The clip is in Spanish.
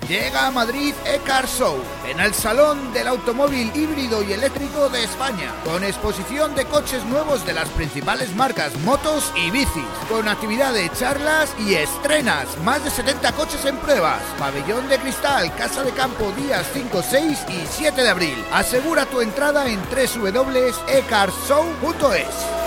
Llega a Madrid E-Car Show, en el Salón del Automóvil Híbrido y Eléctrico de España, con exposición de coches nuevos de las principales marcas, motos y bicis, con actividad de charlas y estrenas, más de 70 coches en pruebas, pabellón de cristal, casa de campo días 5, 6 y 7 de abril. Asegura tu entrada en www.ecarshow.es.